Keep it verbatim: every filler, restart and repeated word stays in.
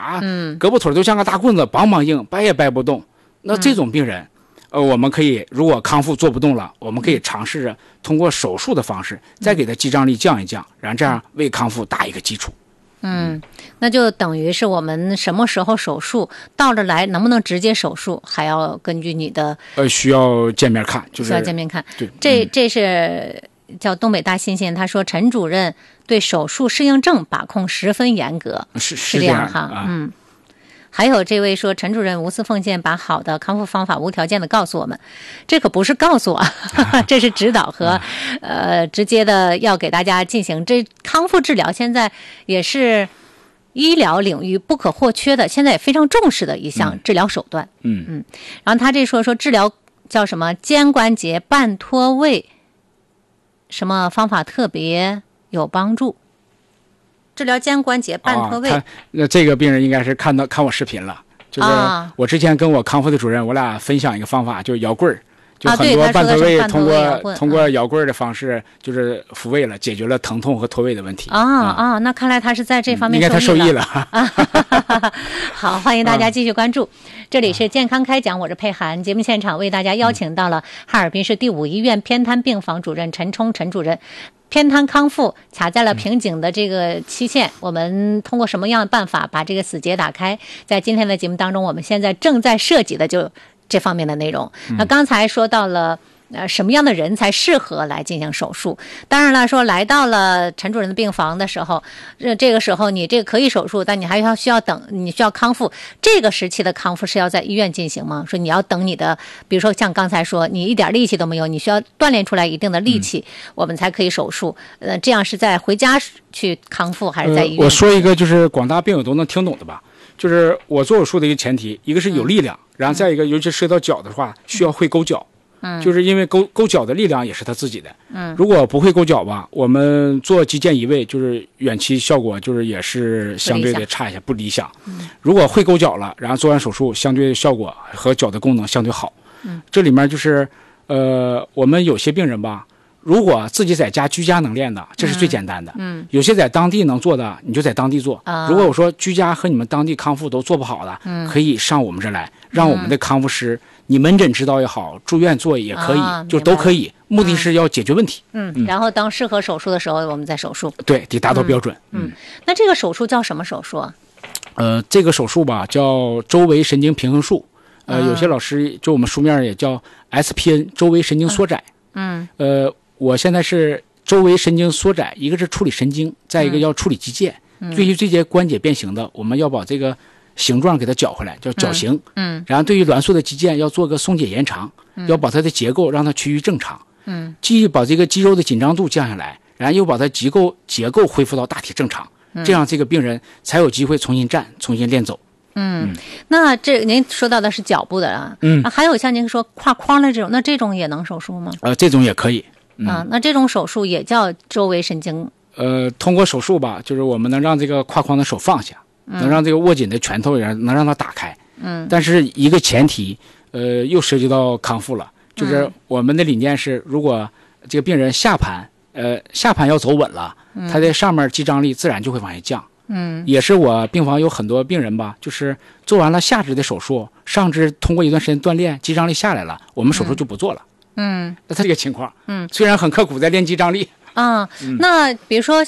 啊，嗯，胳膊腿都像个大棍子，梆梆硬，掰也掰不动。那这种病人，嗯、呃，我们可以如果康复做不动了，我们可以尝试着通过手术的方式，再给他肌张力降一降，然后这样为康复打一个基础。 嗯，那就等于是我们什么时候手术，到这来能不能直接手术，还要根据你的呃需要见面看，就是需要见面看。 对， 这这是叫东北大新鲜，他说陈主任对手术适应症把控十分严格， 是是这样哈，啊、嗯。还有这位说陈主任无私奉献，把好的康复方法无条件的告诉我们，这可不是告诉我，这是指导和呃直接的要给大家进行。这康复治疗现在也是医疗领域不可或缺的，现在也非常重视的一项治疗手段。 嗯嗯，然后他这说说治疗叫什么肩关节半脱位，什么方法特别有帮助？治疗肩关节半脱位、 啊、那这个病人应该是看到看我视频了，就是我之前跟我康复的主任，我俩分享一个方法，就是摇棍儿，就很多半脱位通过、啊、通过摇棍儿的方式就是复位了，解决了疼痛和脱位的问题。 啊啊，啊那看来他是在这方面受益了、嗯、应该他受益了啊。好，欢迎大家继续关注、啊、这里是健康开讲，我是佩涵。节目现场为大家邀请到了哈尔滨市第五医院偏瘫病房主任陈冲陈主任。偏瘫康复卡在了瓶颈的这个期限、嗯、我们通过什么样的办法把这个死结打开，在今天的节目当中我们现在正在涉及的就这方面的内容、嗯、那刚才说到了呃，什么样的人才适合来进行手术？当然了，说来到了陈主任的病房的时候，这这个时候你这个可以手术，但你还要需要等，你需要康复。这个时期的康复是要在医院进行吗？说你要等你的，比如说像刚才说，你一点力气都没有，你需要锻炼出来一定的力气，嗯、我们才可以手术。呃，这样是在回家去康复，还是在医院、 呃？我说一个就是广大病友都能听懂的吧，就是我做手术的一个前提，一个是有力量，嗯、然后再一个，尤其涉及到脚的话，需要会勾脚。嗯，就是因为勾勾脚的力量也是他自己的。嗯，如果不会勾脚吧，我们做肌腱移位就是远期效果就是也是相对的差一些，不理想。嗯，如果会勾脚了，然后做完手术，相对效果和脚的功能相对好。嗯，这里面就是呃，我们有些病人吧，如果自己在家居家能练的，这是最简单的。嗯，有些在当地能做的，你就在当地做。啊，如果我说居家和你们当地康复都做不好的，嗯，可以上我们这来，让我们的康复师。嗯，你门诊指导也好，住院做也可以，啊、就都可以。目的是要解决问题。嗯， 嗯然后当适合手术的时候，我们再手术。 对，得达到标准。 嗯，嗯那这个手术叫什么手术啊？ 呃，这个手术吧叫周围神经平衡术。呃，啊、有些老师就我们书面也叫 S P N， 周围神经缩窄。嗯。呃，我现在是周围神经缩窄，一个是处理神经，再一个要处理肌腱。嗯。对于这些关节变形的，我们要把这个。形状给它绞回来，叫绞形。嗯，嗯然后对于挛缩的肌腱要做个松解延长，嗯、要把它的结构让它趋于正常。嗯，既把这个肌肉的紧张度降下来，然后又把它结构结构恢复到大体正常，嗯、这样这个病人才有机会重新站，重新练走。 嗯，嗯那这您说到的是脚部的啊，嗯，还有像您说胯框的这种，那这种也能手术吗？ 呃，这种也可以。 嗯、啊，那这种手术也叫周围神经。 呃，通过手术吧，就是我们能让这个胯框的手放下。能让这个握紧的拳头也能让它打开，嗯，但是一个前提，呃，又涉及到康复了，就是我们的理念是，如果这个病人下盘，呃，下盘要走稳了，他在上面肌张力自然就会往下降，嗯，也是我病房有很多病人吧，就是做完了下肢的手术，上肢通过一段时间锻炼，肌张力下来了，我们手术就不做了，嗯，那他这个情况，嗯，虽然很刻苦在练肌张力。 啊、嗯，那比如说